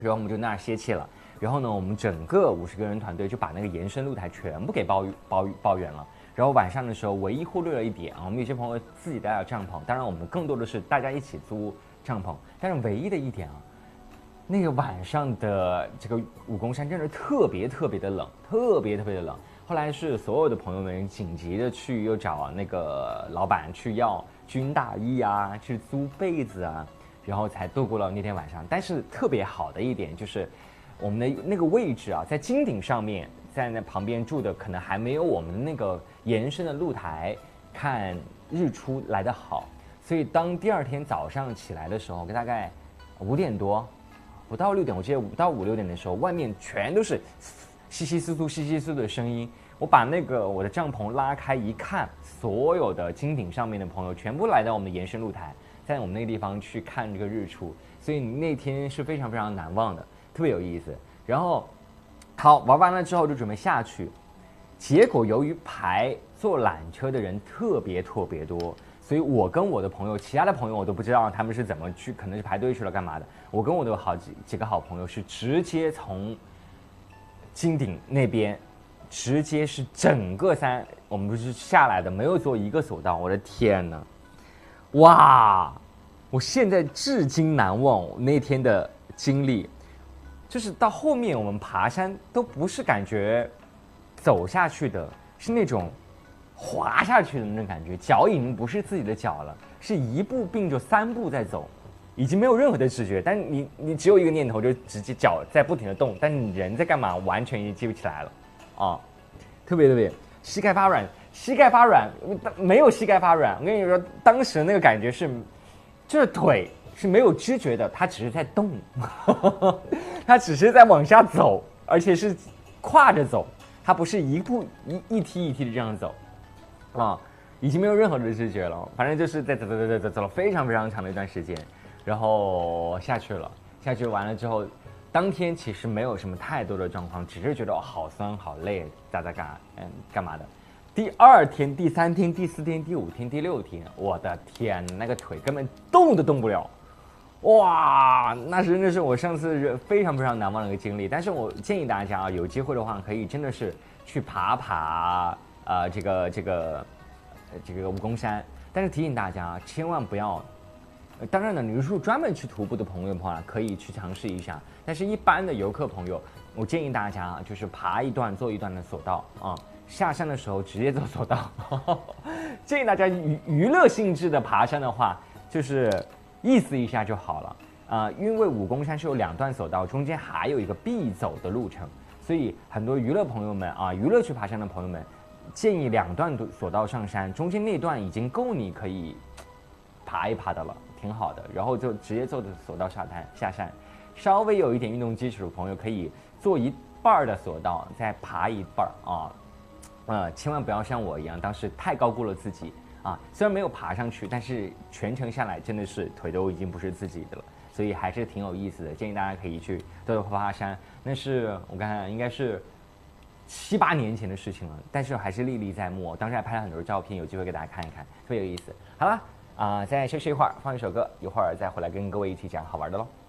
然后我们就那儿歇气了。然后呢，我们整个50个人团队就把那个延伸露台全部给包圆了。然后晚上的时候，唯一忽略了一点啊，我们有些朋友自己带了帐篷，当然我们更多的是大家一起租帐篷。但是唯一的一点啊，那个晚上的这个武功山真的特别的冷，特别的冷。后来是所有的朋友们紧急的去又找那个老板去要军大衣啊，去租被子啊，然后才度过了那天晚上。但是特别好的一点就是，我们的那个位置啊，在金顶上面，在那旁边住的可能还没有我们那个延伸的露台看日出来得好。所以当第二天早上起来的时候，大概5点多，不到6点，我记得5到5、6点的时候，外面全都是稀稀疏疏的声音。我把那个我的帐篷拉开一看，所有的金顶上面的朋友全部来到我们的延伸露台，在我们那个地方去看这个日出，所以那天是非常难忘的，特别有意思。然后好玩完了之后就准备下去，结果由于坐缆车的人特别多，所以我跟我的朋友，其他的朋友我都不知道他们是怎么去，可能是排队去了干嘛的。我跟我的几个好朋友是直接从金顶那边，直接是整个山，我们不是下来的，没有坐一个索道。我的天哪，哇！我现在至今难忘那天的经历，就是到后面我们爬山都不是感觉走下去的，是那种滑下去的那种感觉，脚已经不是自己的脚了，是1步并着3步在走，已经没有任何的知觉，但是你只有一个念头，就直接脚在不停的动，但是你人在干嘛，完全已经记不起来了啊，特别膝盖发软，没有膝盖发软，我跟你说，当时那个感觉是，就是腿是没有知觉的，它只是在动，它只是在往下走，而且是跨着走，它不是一梯一梯的这样走，啊，已经没有任何的知觉了，反正就是在走了非常长的一段时间，然后下去完了之后，当天其实没有什么太多的状况，只是觉得好酸好累，干嘛的。第2天、第3天、第4天、第5天、第6天，我的天，那个腿根本动都动不了，哇，那真的是我上次非常难忘的一个经历。但是我建议大家啊，有机会的话可以真的是去爬这个武功山，但是提醒大家千万不要。当然呢，你如果专门去徒步的朋友的话，可以去尝试一下。但是一般的游客朋友，我建议大家就是爬一段做一段的索道啊。下山的时候直接走索道，建议大家娱乐性质的爬山的话，就是意思一下就好了因为武功山是有2段索道，中间还有一个必走的路程，所以很多娱乐朋友们娱乐去爬山的朋友们，建议2段索道上山，中间那段已经够你可以爬一爬的了，挺好的。然后就直接坐着索道下山，稍微有一点运动基础的朋友可以做一半的索道，再爬一半千万不要像我一样，当时太高估了自己虽然没有爬上去，但是全程下来真的是腿都已经不是自己的了，所以还是挺有意思的。建议大家可以去多爬山。那是我看应该是7、8年前的事情了，但是还是历历在目。当时还拍了很多照片，有机会给大家看一看，特别有意思。好了再休息一会儿，放一首歌，一会儿再回来跟各位一起讲好玩的喽。